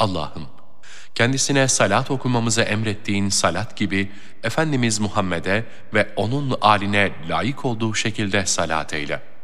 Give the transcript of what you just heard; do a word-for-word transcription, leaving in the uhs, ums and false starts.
Allah'ım, kendisine salat okumamızı emrettiğin salat gibi Efendimiz Muhammed'e ve onun âline layık olduğu şekilde salat eyle.